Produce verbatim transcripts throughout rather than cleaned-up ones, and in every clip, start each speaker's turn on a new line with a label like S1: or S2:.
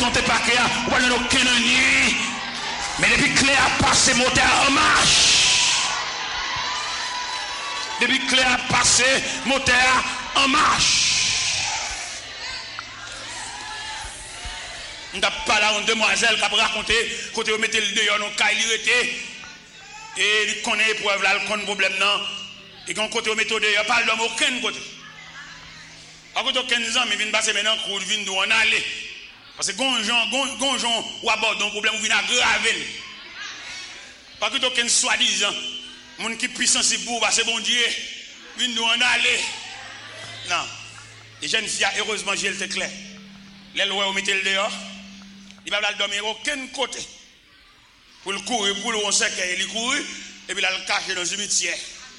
S1: monter par clé, ou pas dans aucun nuit. Mais depuis clé a passé, moteur en marche. Depuis clé a passé, moteur en marche. On n'a pas là une demoiselle qui a raconté, côté où mettez le dehors, on a été. Et il connaît l'épreuve là, il connaît le problème non. Et quand côté où mettez le dehors, pas d'homme aucun côté. À côté quinze ans, mais vient passer maintenant, il vient d'où on aller. Parce que gonjon, gonjon, ou aborde un problème, ou vient aggraver. Parce que aucun soi-disant, mon qui puissant c'est pour parce que bon Dieu, vient d'où on aller. Non. Les jeunes filles, heureusement, j'ai le clair. Les lois, on mettez le dehors. Il ne va pas dormir aucun côté. Pour le courir, pour le sait qu'il court, et puis il va le cacher dans une métier.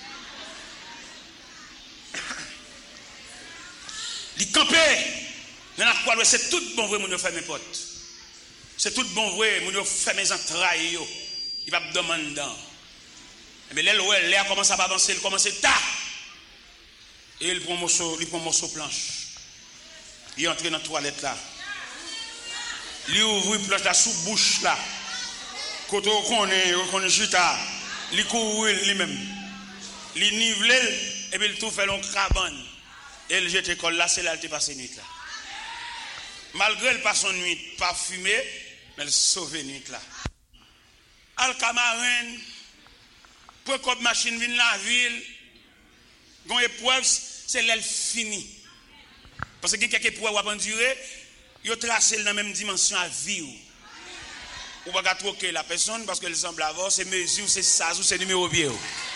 S1: Il campe. C'est tout bon vrai, mon fait mes potes. C'est tout bon vrai, mon fait mes entrailles. Il va me demander. Mais là, l'air commence à avancer, il commence à tard. Et il prend un morceau, il prend un morceau planche. Il entre dans la toilette là. Il ouvre une planche là sous bouche là. Quand on connaît, on connaît chuta. Il court lui-même. Il nivelle et puis il tout fait long cabane. Et il jette l'école là, c'est là qu'il passe nuit là. Malgré le passe nuit, pas fumé, mais il sauve nuit là. Alcamarin, pour que machine vienne la ville, quand épreuve, c'est l'elle fini. Parce que quelques épreuves à endurer, ils ont tracé dans la même dimension à vie. Ou pas troquer la personne parce qu'elle semble avoir ses mesures, ses sas ou ses numéros vieux.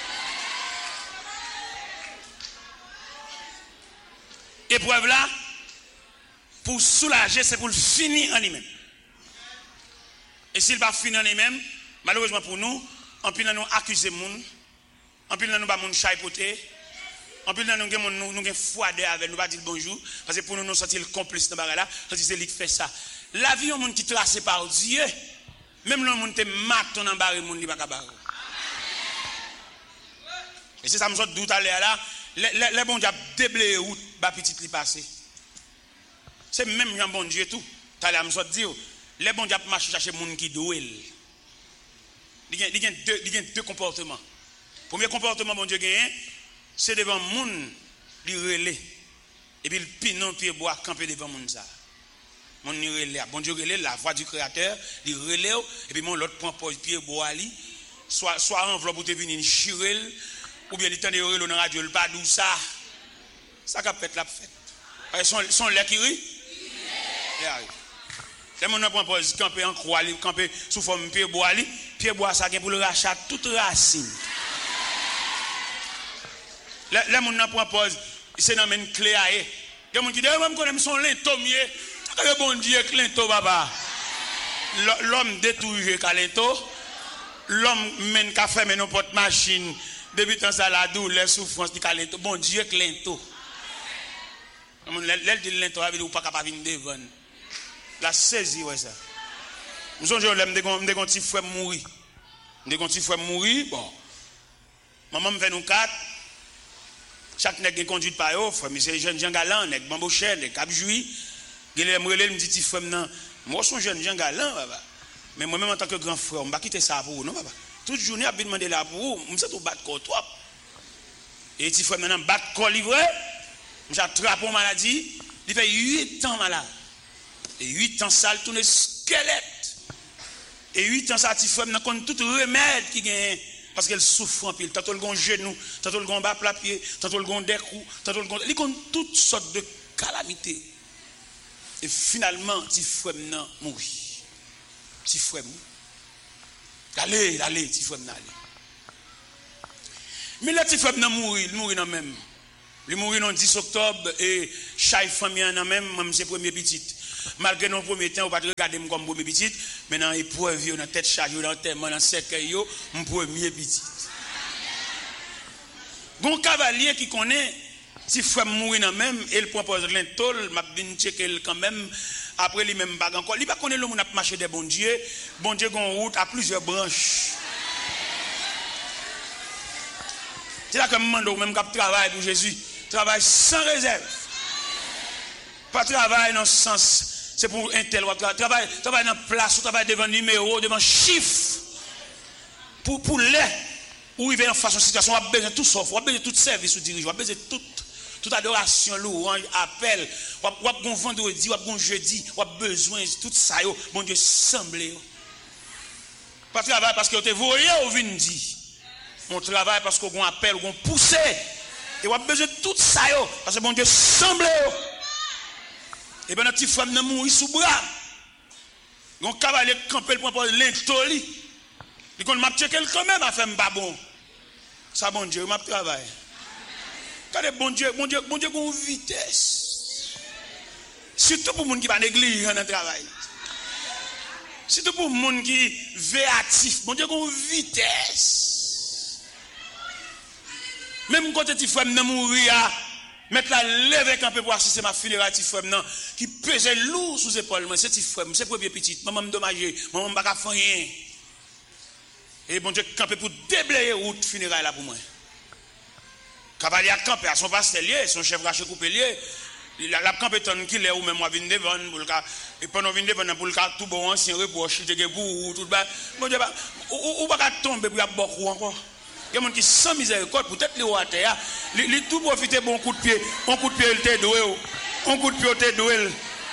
S1: Épreuve là, pour soulager, c'est pour le finir en lui-même. Et s'il va finir en lui-même, malheureusement pour nous, en plus nous accuser les gens, en plus nous ne pas moun chaipoter, en plus nous nous nous fouader avec nous pas dire bonjour parce que pour nous nous sentir le complice dans bagarre là, parce que c'est lui qui fait ça. La vie un monde qui tracé par Dieu, même le monde te mat ton embarré monde li pas capable. Et c'est ça me sort doute aller là, les les bon Dieu déblayer route ba petit li passer. C'est même un bon Dieu tout. T'allais me sort dire les bon Dieu marcher chercher monde qui doué. Il y a il y a deux il y a deux comportements. Premier comportement bon Dieu gagne, c'est devant monde li relé et puis il pinon pied bois camper devant monde ça. Mon ni relé, bon Dieu relé la voix du créateur, il relé et puis mon l'autre prend pied bois li soit soit enveloppe pour te venir chirer ou bien il tande relé dans radio le pas dou ça. Ça qu'a fait la fête. Son son lait qui rit. Les gens prend pause camper en croix li camper sous forme pied bois li, pied bois ça gain pour le rachat toute racine. Les gens prend pause, c'est dans une clé à eux. Les gens qui disent même connaît son lento mieux. Que bon Dieu lento papa. L'homme détruit lento. L'homme mène qu'a fait mais non porte machine depuis tant ça la douleur souffrance di lento. Bon Dieu lento. L'elle dit lento avec ou pas capable venir devant. La saisie ouais ça. Nous sommes je l'aime de gon petit frère mourir. De gon petit frère mourir bon. Maman me fait nous quatre. Chaque nèg qui conduit par eux, frère monsieur jeune Jean Galant, nèg bambocher, nèg Cap Joui. Il me relève me dit petit frère non, moi son jeune Jean Galant papa. Mais moi même en tant que grand frère, on va quitter ça pour vous non papa. Toute journée a bien demandé là pour vous, me c'est tout battre corps toi. Et petit frère maintenant battre corps livré. J'ai attrapé une maladie, il fait huit ans malade. Et huit ans ça, il tourne squelette. Et huit ans ça, petit frère, il connaît tout remède qui gagne. Parce qu'elle souffre en pile. Tantôt le gon genou, tantôt le gon bas plat pied, tantôt le gon décrou, tantôt le gon. Il connaît toutes sortes de calamités. Et finalement, petit frère n'a mouri. Petit frère mouri. Allez, allez, petit frère n'a allé. Mais le petit frère n'a mouri, il mouri dans même. Il mouri le dix octobre et chaque famille en même, même ses premiers petites. Malgré nos premiers temps, on va regarder comme premier petit, maintenant épreuve, dans la tête chargée, dans le terme, dans le cercueil, mon premier petit. Bon cavalier qui connaît, si frère mourir dans même, il propose l'intol, m'a bien checker quand même, après lui même pas encore. Il va connaître le monde a marché des bons dieux, bon Dieu gon route à plusieurs branches. C'est là que je demande même cap travail pour Jésus, travail sans réserve. Pas travail dans le sens C'est pour un tel travail, travail dans place, travail devant numéro, devant chiffre. Pour, pour les, où il vient en face de situation, on a besoin de tout sauf, on a besoin de tout service ou dirigeant, on a besoin de tout, toute adoration, louange, appel, on a besoin de vendredi, on a besoin de jeudi, on a besoin de tout ça, bon Dieu, semblé. Pas travail parce que vous êtes voyé ou venu dire. On travaille parce qu'on a appel, on poussé. Et on a besoin de tout ça, parce que bon Dieu, semblé. Et bien notre petit femme n'a mouru sous bras. On cavalier camper pour prendre l'intoli. Il qu'on m'a checké quand même à faire pas bon. Ça bon Dieu, m'a travail. Quand bon Dieu, bon Dieu, bon Dieu une vitesse. Surtout pour les gens qui pas négliger dans le travail. Surtout pour les gens qui véatif, bon Dieu une vitesse. Même quand petit frère n'a mourir, mettre la lever camper pour assister ma funérailles petit frère non qui pesait lourd sous épaule moi c'est petit frère, c'est premier petit, maman me dommagé, maman me pas faire rien. Et bon Dieu camper pour déblayer route funérailles là pour moi. Cavalier a campé à son pasteur lié, son chef raché coupé lié. La la campé ton qui est ou même moi vinn devant pour le cas et pendant vinn devant pour le cas tout bon ancien reproche de pour tout bas. Bon Dieu ou pas tomber pour beaucoup encore. Il y a des gens qui sans miséricorde peut-être les à terre, les tout profiter bon coup de pied, un coup de pied il te doué, un coup de pied il te doué.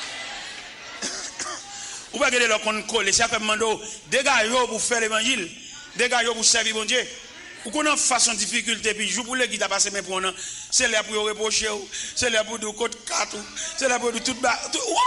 S1: Ou pas regarder leur compte coller, ça fait mando dégagez pour faire l'évangile, dégagez pour servir bon Dieu. Ou qu'on a façon difficulté puis jour pour les qui t'a passé mais pour nous, c'est là pour reprocher, c'est là pour de côté quatre, c'est là pour de tout bas.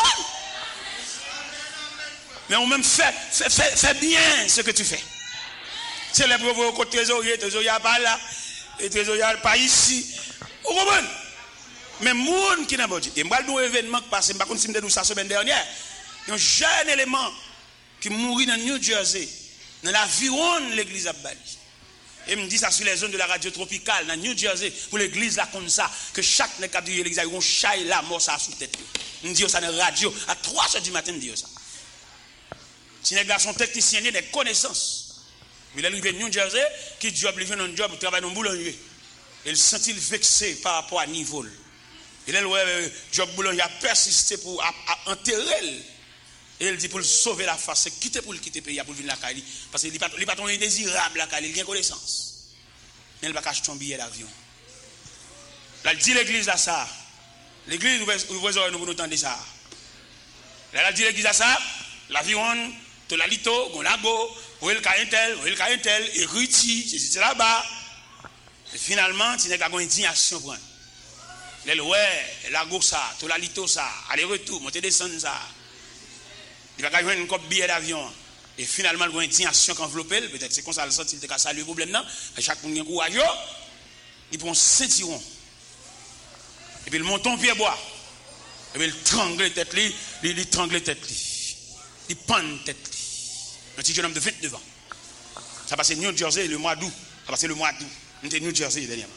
S1: Mais on même fait fait fait bien ce que tu fais. C'est les pauvres côté trésorier, trésorier pas là, et trésorier pas ici. Vous comprenez? Mais monde qui n'a pas dit. Et moi, le événement qui passe, je ne sais pas si je ça la semaine dernière. Il y a un jeune élément qui mourit dans New Jersey, dans l'aviron de l'église à Bali. Et me dit ça sur les zones de la radio tropicale, dans New Jersey, pour l'église là comme ça, que chaque n'est qu'à dire l'église, il y a un chai là, mort ça sous tête. Il me dit ça dans la radio, à trois heures du matin, il me dit ça. Si les gars sont techniciens, des connaissances. Il est arrivé à New Jersey, qui job, il vient dans un job, il travaille dans un boulanger. Il se sent vexé par rapport à niveau. Il est le job boulanger a persisté pour à, à enterrer. Et il dit pour le sauver la face, c'est quitter pour le quitter le pays, pour venir la Cali. Parce qu'il n'est pas indésirable la Cali, il a connaissance. Mais il va acheter un billet d'avion. Là, il dit l'église à ça. L'église, vous voyez, nous vous entendez ça. Là, il dit l'église à ça, l'avion, tout la lito, Gonago, où est le caïntel, où est le caïntel, et Ruti, c'est là-bas. Et finalement, tu n'as pas une indignation pour elle. Ouais, la go ça, tout la lito ça, aller-retour, monter descendre ça. Il va gagner une copie billet d'avion. Et finalement, il y a une indignation qui enveloppe, peut-être c'est comme ça, le senti, il a salué le problème là. Chaque monde a courageux, il prend un ceinturon. Et puis il monte en pied bois. Et puis il trangle tête, il trangle tête. Il pend tête. Un petit jeune homme de vingt-neuf ans. Ça passait New Jersey le mois d'août. Ça passait le mois d'août. On était New Jersey dernièrement.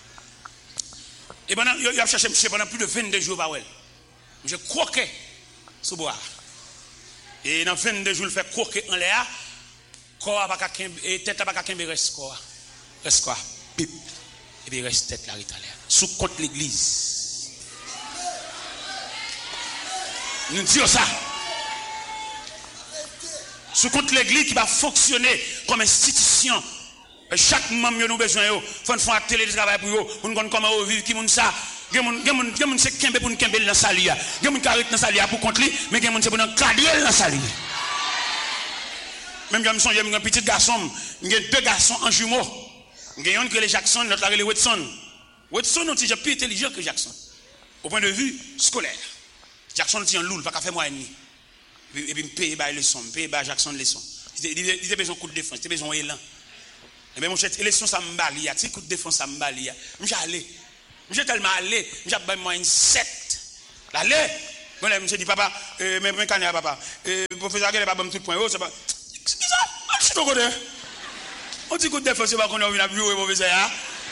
S1: Et pendant, il a cherché monsieur pendant plus de vingt-deux jours par elle. Je croquais sous bois. Et dans vingt-deux jours, il fait croquer en l'air. Corps pas qu'à et tête pas qu'à reste quoi. Reste quoi. Pip. Et puis reste tête là l'air. Sous contre l'église. Nous disons ça. Sous compte l'église qui va fonctionner comme institution. Chaque membre nous besoin yo, faut faire un télétravail pour yo, pour nous connaître comment vivre qui moun ça. Gen moun gen moun gen moun c'est kembe pour nous kembe dans salia. Gen moun carré dans salia pour contre lui, mais gen moun c'est pour nous cadrer dans salia. Même quand me songe un petit garçon, j'ai deux garçons en jumeaux. J'ai un que les Jackson, l'autre là les Watson. Watson est déjà plus intelligent que Jackson au point de vue scolaire. Jackson est un loul, pas qu'à faire moi et demi. Et puis, me paye les leçons, me paye Jackson les leçons. Il a besoin de coup de défense, il a besoin d'élan. Et bien, mon cher, les leçons, ça me balie, il y a des coups de défense, ça me balie. Je suis allé, je suis tellement allé, je suis moi une sept. Allez, bon, je me dit, papa, mais je suis papa, le professeur, il n'a pas tout point haut, c'est pas. C'est qui ça? Je suis au côté. On dit coup de défense, c'est pas qu'on a vu la plus haut, professeur.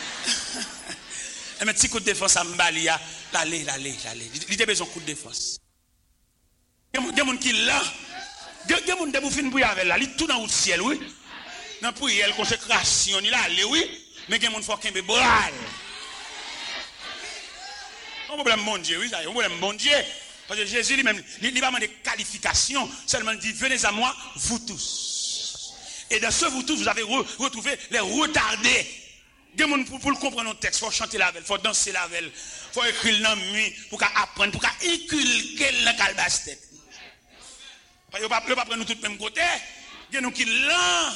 S1: Mais petit coup de défense, ça me balie, allez, allez, allez. Il a besoin de coup de défense. Il y a des gens qui là, il y a des gens qui fin pour avec là, il tout dans le ciel, oui. Dans prière, consécration, il a oui, mais il y a des gens qui font qu'un bébral. Un problème bon Dieu, oui, ça, un problème bon Dieu. Parce que Jésus lui-même, il n'a pas demandé qualification, seulement il dit, venez à moi, vous tous. Et dans ce vous tous, vous avez re, retrouvé les retardés. Pour, pour le comprendre notre texte, il faut chanter la veille, il faut danser la veille, il faut écrire dans la nuit, pour apprendre, pour inculquer dans la calebasse tête. Parce que ne pas prendre nous tous le même côté, il y a nous qui l'ont.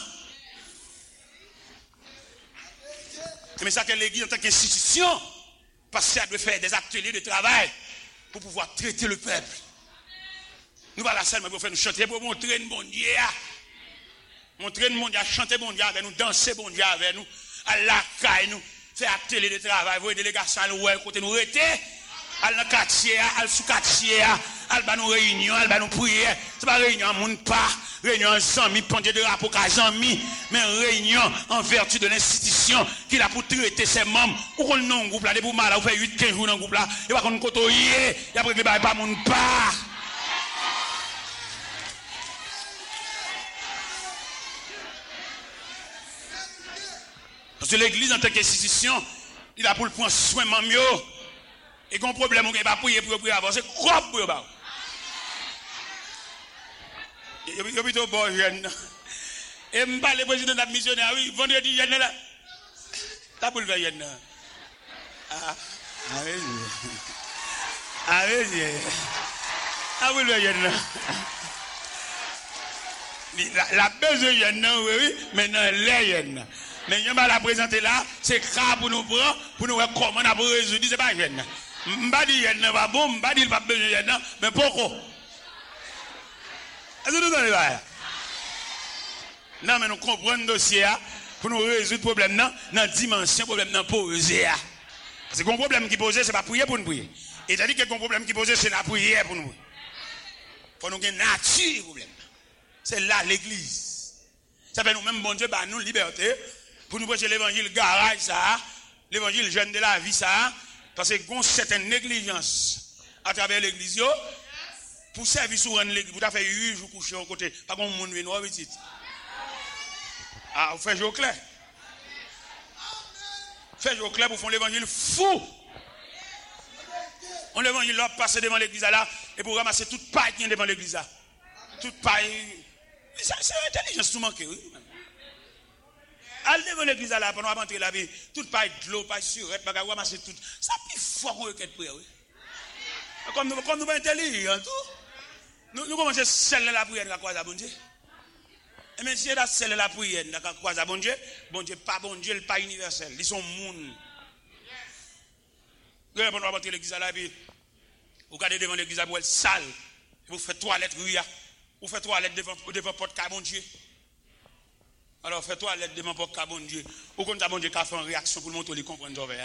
S1: Mais ça que l'église en tant qu'institution, parce que ça doit faire des ateliers de travail pour pouvoir traiter le peuple. Nous voilà seulement pour faire nous chanter, pour montrer le bon Dieu. Montrer le bon Dieu, chanter bon Dieu avec nous, danser bon Dieu avec nous, à la caille nous, faire atelier de travail, voir des délégations à nous, côté nous rester, à le quartier, à le sous-quartier, à le nous réunion, à nous prier. Ce n'est pas réunion à mon pas, réunion en amis, pendier de rapport qu'à amis, mais réunion en vertu de l'institution qui a pour traiter ses membres. Ou qu'on non groupe là, des pour mal, ou fait huit quinze jours dans le groupe là, et pas qu'on côtoyer, et après que pas mon pas. Parce que l'église en tant qu'institution, il a pour le prendre soin de mieux. Et qu'on problème, on ne peut pas prier pour prier avant, c'est quoi pour eux? Il y a plutôt bon jeune. Et je parle le président de la missionnaire, oui, vendredi jeune là. T'as pour le faire jeune. Ah, ah oui. Ah oui. Ah pour le faire jeune. La besoin jeune, oui, oui, mais non, les jeunes. Mais je vais la présenter là, c'est grave pour nous prendre, pour nous voir comment on a résoudre, c'est pas jeune. Je ne vais pas dire qu'il n'est pas bon, je ne vais pas dire qu'il n'est pas besoin, mais pourquoi? Est-ce que nous en avons? Non, mais nous comprenons le dossier pour nous résoudre le problème dans la dimension, le problème dans poser. Parce que le problème qui pose, ce n'est pas prier pour nous prier. Et c'est-à-dire que le problème qui pose, c'est la prière pour nous. Pour nous gagner nature, le problème. C'est là l'église. Ça fait nous-mêmes, bon Dieu, bah, nous, liberté, pour nous prêcher l'évangile garage, ça, l'évangile jeune de la vie, ça, parce qu'il y a une certaine négligence à travers l'église, pour servir sur l'église, vous avez fait huit jours coucher au côté, pas comme monde vient nous petit. Ah, vous faites jour clair. Faites jour clair pour faire l'évangile fou. On l'évangile là, passer devant l'église là, et pour ramasser toute paille qui est devant l'église là. Toute paille. C'est intelligence tout manqué, oui. Allez devant l'église là, pendant qu'on entrer la vie, toute paille de l'eau, paille surette, bagarre, ramasser tout. Ça plus fort qu'on requête prière, oui. Comme nous, comme nous sommes intelligents, tout. Nous, nous commençons à sceller la prière, quoi, ça, bon Dieu. Et même si on a scellé la prière, quoi, ça, bon Dieu, bon Dieu, pas bon Dieu, pas universel. Ils sont moun. Regardez, pendant qu'on entrer l'église là, puis, vous regardez devant l'église là, vous êtes sale. Vous faites toilette, oui, vous faites toilette devant, devant porte bon Dieu. Alors, faites toilette devant porte bon Dieu. Ou quand bon Dieu qui a fait une réaction pour le montrer, il comprend ce que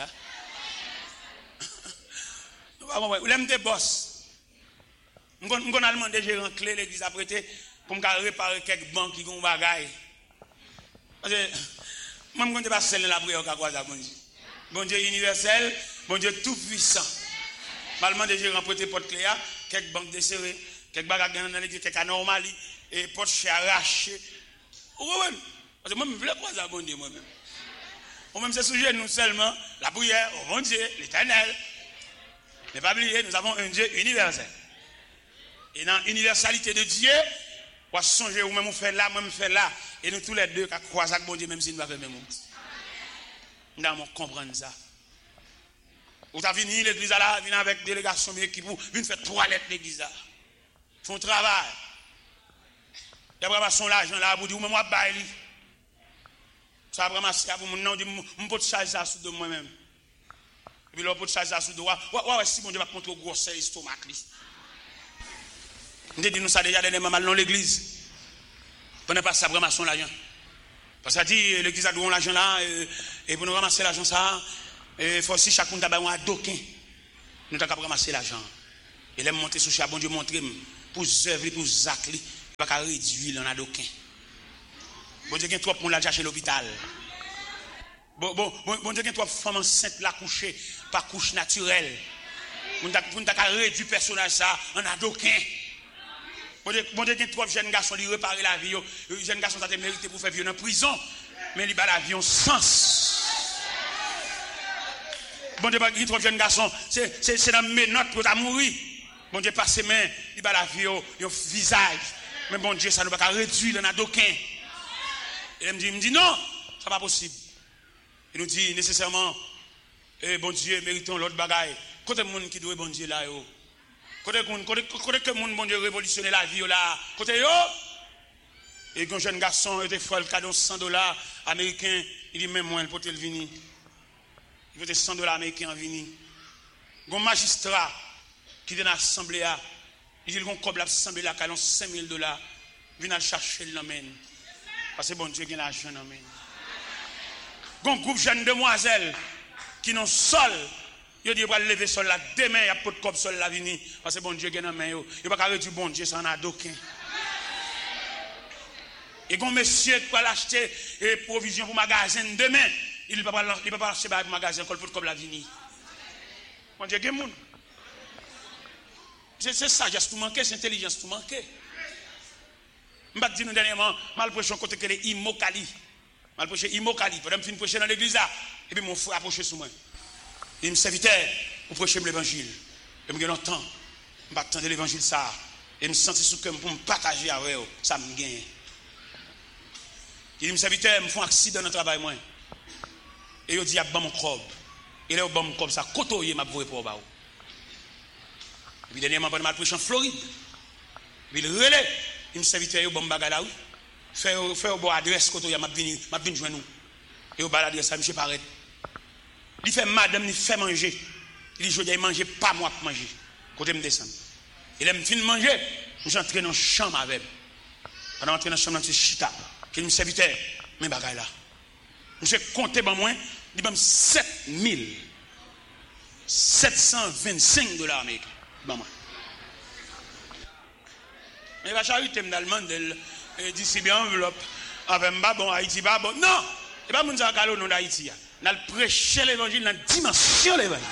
S1: vous l'aimez des boss. Je vais demander gérant clé l'église à prêter pour me réparer quelques banques qui ont bagaille. Parce que moi, je ne vais pas sceller la prière au cas bon Dieu. Bon Dieu universel, bon Dieu tout puissant. Je vais demander gérant prêter porte clé, quelques banques desserrées, quelques bagages dans l'église, quelques anomalies, et porte chez arraché. Vous comprenez? Parce que moi, je veux quoi ça, bon Dieu, moi-même. Moi-même, c'est sujet nous seulement, la prière, au bon Dieu, l'éternel. Ne pas oublier, nous avons un Dieu universel. Et dans l'universalité de Dieu, on va songer, ou même on fait là, même on fait là. Et nous tous les deux, qui croisent avec bon Dieu, même si nous ne faisons pas même chose. Nous devons comprendre ça. Vous avez venu l'église là, venez avec délégation, mais qui vous, venez faire toilette l'église là. Font travail. Et après, son l'argent là, vous dites, moi, moi, baille. Ça va ramasser à vous, non, je peux charger ça sous de moi-même. Et puis là, pour charger ça sous de moi, ouais, ouais, si mon Dieu va contre gros estomac. Nous disons ça déjà dernièrement mal dans l'église. Pendant pas ça, ramasser l'argent. Parce que ça dit, l'église a donné l'argent là, et pour nous ramasser l'argent ça, il faut aussi chacun d'abord un doquin. Nous avons ramasser l'argent. Et là, monter sur le bon Dieu, montrer pour œuvrer, pour zacler, il ne va pas réduire dans un doquin. Bon Dieu, il y a trop pour la chercher l'hôpital. Bon, bon, bon, bon Dieu, il y a trop de femmes enceintes la coucher, par couche naturelle. Pour nous réduire le personnage ça en un doquin. Bon Dieu, bon Dieu, il y a trop de jeunes garçons qui réparent la vie. Les jeunes garçons ont mérité pour faire vivre en prison, mais ils battent la vie en sens. Bon Dieu, il y a trop de jeunes garçons, c'est dans mes notes pour mourir. Bon Dieu passe main, il va la vie, il visage. Mais bon Dieu, ça ne va pas réduire dans d'aucun. Et il me dit, il me dit non, ça n'est pas possible. Il nous dit nécessairement, eh, bon Dieu, méritons l'autre bagaille. Côté le monde qui doit bon Dieu là, yo. Côté que le monde, bon Dieu, révolutionner la vie là. Côté yo. Et un jeune garçon, il était froid, le cadeau cent dollars américains. Il dit, même moi, il peut le venir. Il peut cent dollars américains en venir. Un magistrat qui est dans l'assemblée, il dit, il y a un couple l'assemblée là, qui a cinq mille dollars. Il vient chercher l'amène. Parce que bon Dieu, il y a l'argent l'amène. Un groupe de jeunes demoiselles qui n'ont sol. Il dit, il va lever sol là. Demain, il y a pas de couple sol là venir. Parce que bon Dieu, il y a l'argent. Il ne va pas réduire bon Dieu, ça en a d'aucun. Et quand monsieur qui va l'acheter et provision pour le magasin demain, il ne peut pas l'acheter pour le magasin pour la venir. Mon Dieu, il y a des gens. C'est sagesse tout manqué, c'est intelligence tout manqué. Je vais dire dernièrement, je vais prêcher un côté qui est Imokali. Je vais prêcher Imokali. Pendant que je prêcher dans l'église, et puis mon frère a prêché sur moi. Il me servitait pour prêcher l'évangile. Et je me longtemps, je vais attendre l'évangile ça. Et je me sentais sous cœur pour me partager avec eux. Ça me gagne. Il me serviteur, me font un accident dans le travail. Moi. Et il dit, il y a mon corps. Il est au bon comme ça, côtoyer m'a voué pour bas. Et puis dernièrement, pendant ma prêche en Floride, il relève, il me serviteur, il est au bon bagage là. Fait au bon adresse, côtoyer m'a venu, m'a venu joindre nous. Et au bas l'adresse, ça, monsieur paraît. Il fait madame, il fait manger. Il dit, je dois manger, pas moi pour manger. Côté me descendre. Il aime fin manger, je suis entré dans la chambre avec. Pendant entrer dans la chambre, je suis chita. Il me serviteur, mais bagaille là. Je compté ben moi, il m'a sept mille sept cent vingt-cinq dollars américains. Ben moi. Mais la charité me demande d'ici bien enveloppe. Avec moi, bon, Haïti, bah bon. Non! Et pas mon zakalo non d'Haïti. On a prêché l'évangile dans la dimension de l'évangile.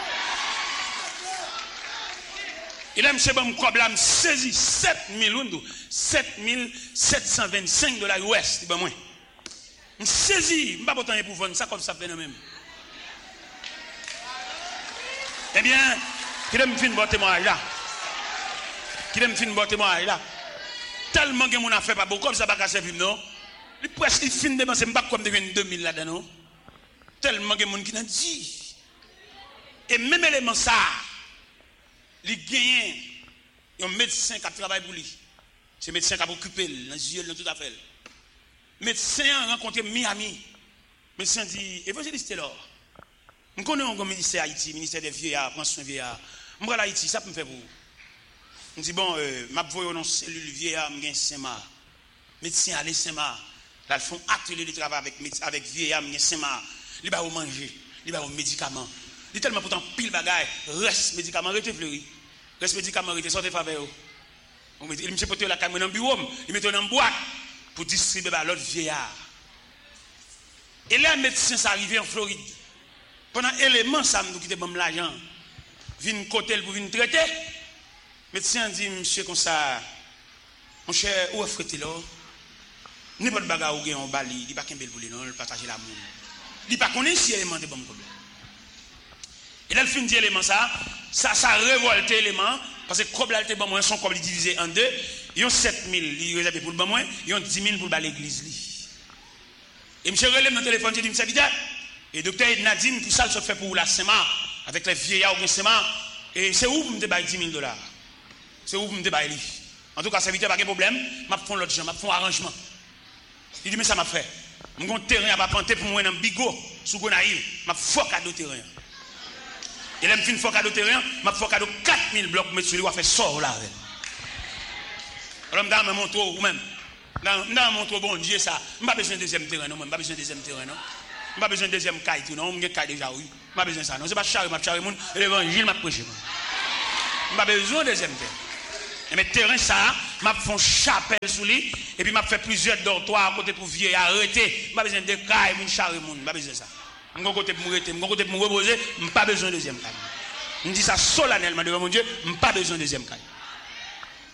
S1: Il a monsieur bon comme saisi sept mille sept cent vingt-cinq dollars U S, ben moi. Je saisis, je ne pas pour vendre ça comme ça fait même. Eh bien, qui aime fin bon témoignage là. Qui aime fin bon témoignage là. Tellement que mon affaire pas beaucoup comme ça pas casser vivre non. Il presque il fin dépenser pas comme devient deux mille là-dedans non. Tellement que mon qui n'a dit. Et même élément ça, il gagne un médecin qui travaille pour lui. C'est médecin qui a occupé dans les yeux dans tout à fait. Médecin a rencontré Miami. Médecin dit, évangéliste là. Je connais un ministère Haïti, ministère des vieillards, prends soin des vieillards. Je vais à Haïti, ça peut me faire pour vous. Je dis, bon, euh, je vais dans une cellule vieillard, je vais à Saint-Marc. Médecin allez Saint-Marc. Là, ils font atelier de travail avec, avec vieillard, je vais à Saint-Marc. Ils vont manger, ils vont médicaments. Il est tellement pourtant pile bagaille, reste médicaments, reste fleuri. Reste médicaments, reste sortez faveur. Il me fait porter la caméra dans le bureau, il met dans une boîte pour distribuer à l'autre vieillard. Et là, le médecin s'est arrivé en Floride. Pendant l'élément, ça me dit que l'argent. Vine côté pour venir traiter. Le médecin dit, monsieur, comme ça, mon cher, où est-ce que tu es là? N'importe quoi bagarre ou gain en bali, il n'y a pas qu'un bel volet, non, il partage l'amour. Il n'y a pas qu'on est si élément de bon problème. Et là, le fin dit élément ça, ça, ça révolte l'élément, parce que comme là, bon moins, son comme il divisé en deux, ils ont sept mille, ils réservés pour le bon moins, ils ont dix mille pour l'église. Et monsieur relève dans le téléphone, je dis, monsieur Vidal, et docteur Nadine, pour ça, il se fait pour la Saint-Marc, avec les vieillards ou les Saint-Marc, et c'est où vous me déballez dix mille dollars? C'est où vous me déballez? En tout cas, ça veut dire pas de problème, je vais faire l'autre genre, je vais faire un arrangement. Il dit, mais ça m'a fait. Je vais un terrain à pas planter pour moi dans Bigot, sous Gonaïve, je vais faire un cadeau terrain. Et là, je vais faire un cadeau terrain, je vais faire un cadeau quatre mille blocs, mais celui-là, je vais faire sort là. Alors, je vais montrer vous-même. Dans mon trop bon Dieu, ça, je n'ai pas besoin de deuxième terrain, non, je n'ai pas besoin de deuxième terrain, non. Je n'ai pas besoin de deuxième caille, non, je n'ai pas déjà, oui. Je n'ai pas besoin de ça, non, c'est pas charre, je charre, et l'évangile m'a prêché. Je n'ai pas besoin de deuxième terrain. Et mes terrains, ça, je fais une chapelle sous lui, et puis je fais plusieurs dortoirs à côté pour vieux arrêter. Je n'ai pas besoin de caille, je charre, je n'ai pas besoin de ça. Je n'ai côté pour me arrêter, je n'ai côté pour me reposer, je n'ai pas besoin de deuxième caille. Je dis ça solennellement devant mon Dieu, je n'ai pas besoin de deuxième caille.